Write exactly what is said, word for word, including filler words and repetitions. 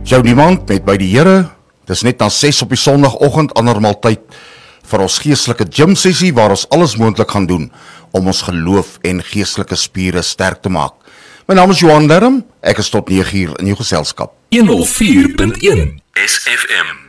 Jou niemand met by die Here, dis net na ses op die sondagoggend, andermal tyd vir ons geestelike gym sessie waar ons alles moontlik gaan doen om ons geloof en geestelike spiere sterk te maak. My naam is Johan Lerm, ek is tot nege uur in jou geselskap. honderd vier punt een S F M